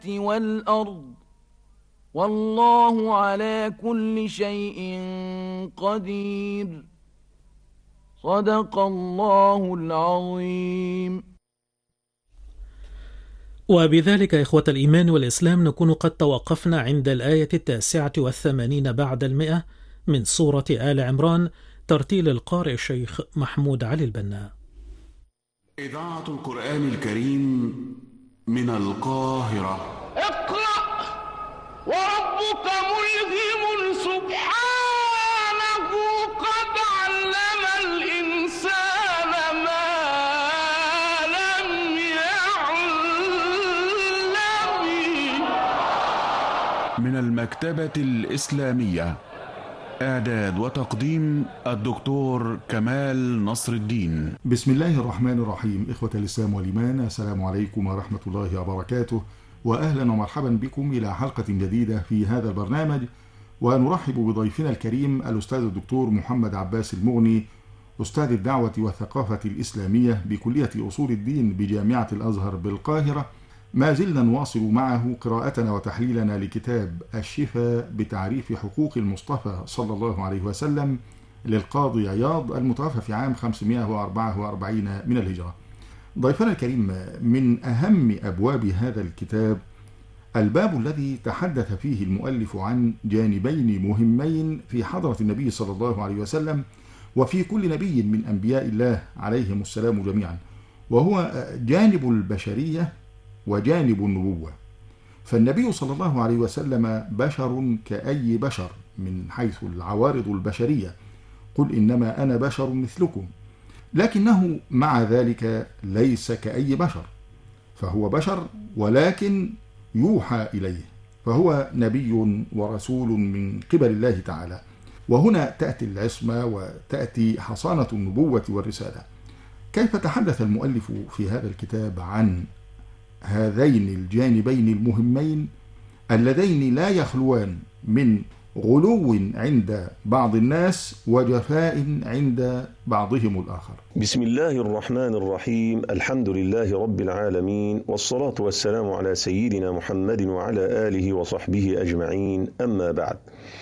والأرض والله على كل شيء قدير. صدق الله العظيم. وبذلك إخوة الإيمان والإسلام نكون قد توقفنا عند الآية 89 بعد 100 من سورة آل عمران، ترتيل القارئ الشيخ محمود علي البنا. إذاعة القرآن الكريم من القاهرة. اقرأ وربك ملهم سبحانه قد علم الإنسان ما لم يعلم. من المكتبة الإسلامية، إعداد وتقديم الدكتور كمال نصر الدين. بسم الله الرحمن الرحيم. إخوة الإسلام والإيمان، السلام عليكم ورحمة الله وبركاته، وأهلا ومرحبا بكم إلى حلقة جديدة في هذا البرنامج. ونرحب بضيفنا الكريم الأستاذ الدكتور محمد عباس المغني، أستاذ الدعوة والثقافة الإسلامية بكلية أصول الدين بجامعة الأزهر بالقاهرة. ما زلنا نواصل معه قراءتنا وتحليلنا لكتاب الشفاء بتعريف حقوق المصطفى صلى الله عليه وسلم للقاضي عياض، المتوفى في عام 544 من الهجرة. ضيفنا الكريم، من أهم أبواب هذا الكتاب الباب الذي تحدث فيه المؤلف عن جانبين مهمين في حضرة النبي صلى الله عليه وسلم وفي كل نبي من أنبياء الله عليهم السلام جميعا، وهو جانب البشرية وجانب النبوة. فالنبي صلى الله عليه وسلم بشر كأي بشر من حيث العوارض البشرية، قل إنما أنا بشر مثلكم، لكنه مع ذلك ليس كأي بشر، فهو بشر ولكن يوحى إليه، فهو نبي ورسول من قبل الله تعالى. وهنا تأتي العصمة وتأتي حصانة النبوة والرسالة. كيف تحدث المؤلف في هذا الكتاب عن هذين الجانبين المهمين اللذين لا يخلوان من غلو عند بعض الناس وجفاء عند بعضهم الآخر. بسم الله الرحمن الرحيم. الحمد لله رب العالمين، والصلاة والسلام على سيدنا محمد وعلى آله وصحبه أجمعين، أما بعد.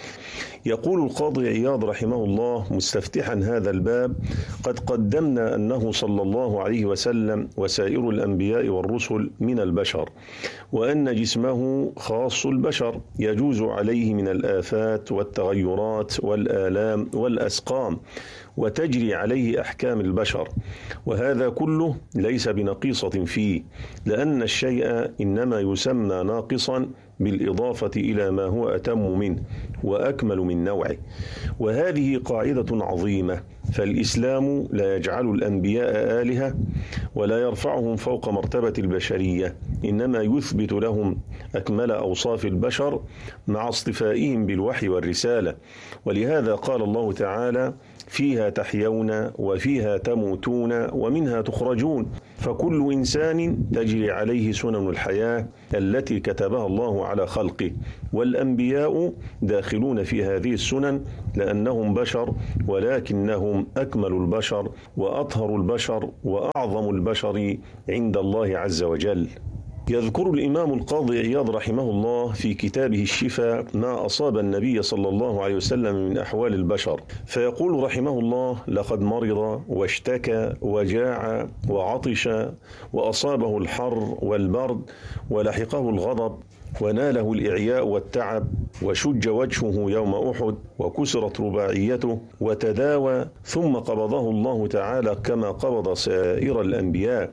يقول القاضي عياض رحمه الله مستفتحا هذا الباب: قد قدمنا أنه صلى الله عليه وسلم وسائر الأنبياء والرسل من البشر، وأن جسمه خاص البشر يجوز عليه من الآفات والتغيرات والآلام والأسقام، وتجري عليه أحكام البشر، وهذا كله ليس بنقيصة فيه، لأن الشيء إنما يسمى ناقصا بالإضافة إلى ما هو أتم منه وأكمل من نوعه. وهذه قاعدة عظيمة، فالإسلام لا يجعل الأنبياء آلهة ولا يرفعهم فوق مرتبة البشرية، إنما يثبت لهم أكمل أوصاف البشر مع اصطفائهم بالوحي والرسالة. ولهذا قال الله تعالى: فيها تحيون وفيها تموتون ومنها تخرجون. فكل إنسان تجري عليه سنن الحياة التي كتبها الله على خلقه، والأنبياء داخلون في هذه السنن لأنهم بشر، ولكنهم أكمل البشر وأطهر البشر وأعظم البشر عند الله عز وجل. يذكر الإمام القاضي عياض رحمه الله في كتابه الشفاء ما أصاب النبي صلى الله عليه وسلم من أحوال البشر، فيقول رحمه الله: لقد مرض واشتكى وجاع وعطش، وأصابه الحر والبرد، ولحقه الغضب، وناله الإعياء والتعب، وشج وجهه يوم أحد، وكسرت رباعيته، وتداوى، ثم قبضه الله تعالى كما قبض سائر الأنبياء.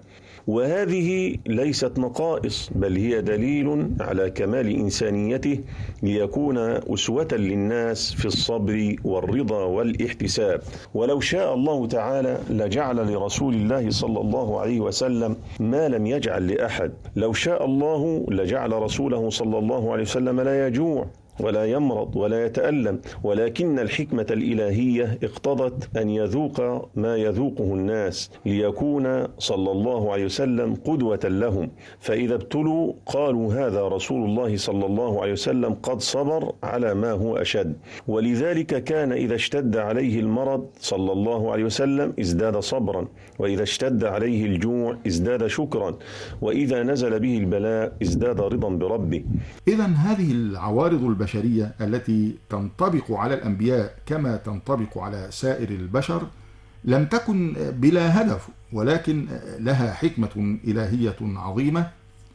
وهذه ليست نقائص، بل هي دليل على كمال إنسانيته، ليكون أسوة للناس في الصبر والرضا والاحتساب. ولو شاء الله تعالى لجعل لرسول الله صلى الله عليه وسلم ما لم يجعل لأحد. لو شاء الله لجعل رسوله صلى الله عليه وسلم لا يجوع ولا يمرض ولا يتألم، ولكن الحكمة الإلهية اقتضت أن يذوق ما يذوقه الناس ليكون صلى الله عليه وسلم قدوة لهم، فإذا ابتلوا قالوا هذا رسول الله صلى الله عليه وسلم قد صبر على ما هو أشد. ولذلك كان إذا اشتد عليه المرض صلى الله عليه وسلم ازداد صبرا، وإذا اشتد عليه الجوع ازداد شكرا، وإذا نزل به البلاء ازداد رضا بربه. إذن هذه العوارض البشرية التي تنطبق على الأنبياء كما تنطبق على سائر البشر لم تكن بلا هدف، ولكن لها حكمة إلهية عظيمة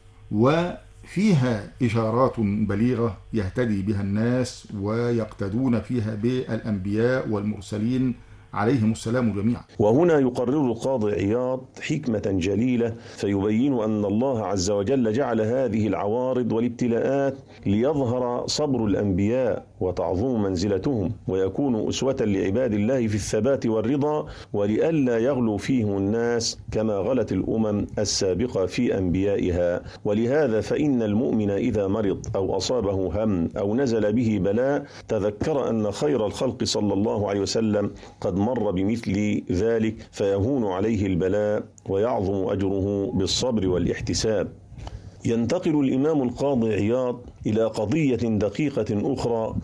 وفيها إشارات بليغة يهتدي بها الناس ويقتدون فيها بالأنبياء والمرسلين عليهم السلام جميعا. وهنا يقرر القاضي عياض حكمة جليلة فيبين أن الله عز وجل جعل هذه العوارض والابتلاءات ليظهر صبر الأنبياء وتعظم منزلتهم ويكونوا أسوة لعباد الله في الثبات والرضا، ولئلا يغلو فيهم الناس كما غلت الأمم السابقة في أنبيائها. ولهذا فإن المؤمن إذا مرض أو أصابه هم أو نزل به بلاء تذكر أن خير الخلق صلى الله عليه وسلم قد مر بمثل ذلك، فيهون عليه البلاء ويعظم أجره بالصبر والاحتساب. ينتقل الإمام القاضي عياض إلى قضية دقيقة أخرى،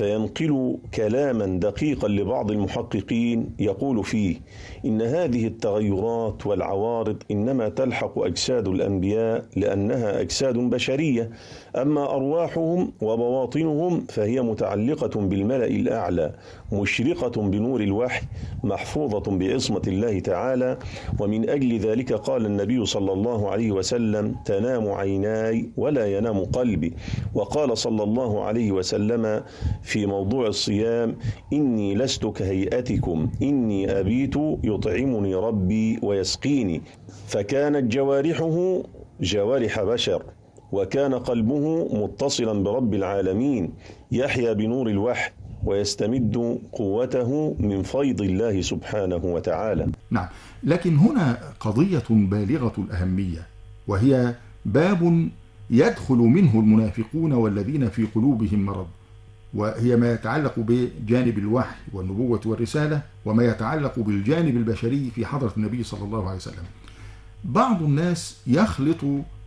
فينقل كلاما دقيقا لبعض المحققين يقول فيه إن هذه التغيرات والعوارض إنما تلحق أجساد الأنبياء لأنها أجساد بشرية، أما أرواحهم وبواطنهم فهي متعلقة بالملأ الأعلى مشرقة بنور الوحي محفوظة بعصمة الله تعالى. ومن أجل ذلك قال النبي صلى الله عليه وسلم تنام عيناي ولا ينام قلبي، وقال صلى الله عليه وسلم في موضوع الصيام إني لست كهيئتكم إني أبيت يطعمني ربي ويسقيني. فكانت جوارحه جوارح بشر، وكان قلبه متصلا برب العالمين يحيا بنور الوحي ويستمد قوته من فيض الله سبحانه وتعالى. نعم، لكن هنا قضية بالغة الأهمية، وهي باب يدخل منه المنافقون والذين في قلوبهم مرض، وهي ما يتعلق بجانب الوحي والنبوة والرسالة وما يتعلق بالجانب البشري في حضرة النبي صلى الله عليه وسلم. بعض الناس يخلط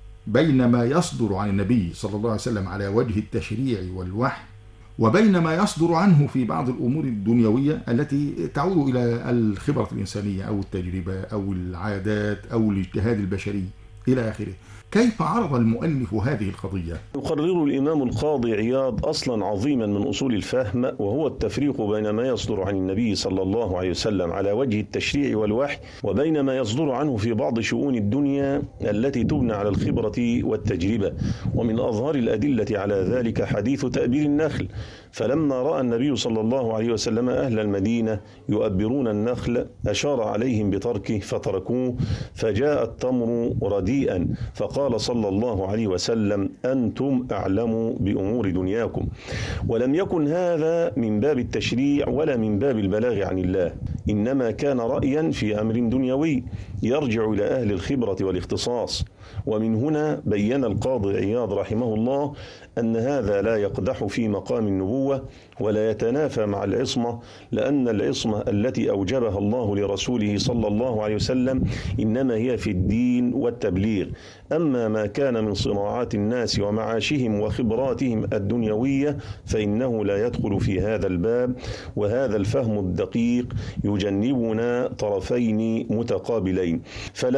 بين ما يصدر عن النبي صلى الله عليه وسلم على وجه التشريع والوحي وبين ما يصدر عنه في بعض الأمور الدنيوية التي تعود إلى الخبرة الإنسانية أو التجربة أو العادات أو الاجتهاد البشري إلى آخره. كيف عرض المؤلف هذه القضية؟ يقرر الإمام القاضي عياض أصلا عظيما من أصول الفهم، وهو التفريق بين ما يصدر عن النبي صلى الله عليه وسلم على وجه التشريع والوحي وبين ما يصدر عنه في بعض شؤون الدنيا التي تبنى على الخبرة والتجربة. ومن أظهر الأدلة على ذلك حديث تأبير النخل، فلما رأى النبي صلى الله عليه وسلم أهل المدينة يؤبرون النخل أشار عليهم بتركه فتركوه، فجاء التمر رديئا فقال صلى الله عليه وسلم أنتم أعلم بأمور دنياكم. ولم يكن هذا من باب التشريع ولا من باب البلاغ عن الله، إنما كان رأيا في أمر دنيوي يرجع إلى أهل الخبرة والاختصاص. ومن هنا بين القاضي عياض رحمه الله أن هذا لا يقدح في مقام النبوة ولا يتنافى مع العصمة، لأن العصمة التي أوجبها الله لرسوله صلى الله عليه وسلم إنما هي في الدين والتبليغ. أما ما كان من صناعات الناس ومعاشهم وخبراتهم الدنيوية فإنه لا يدخل في هذا الباب. وهذا الفهم الدقيق يجنبنا طرفين متقابلين، فلا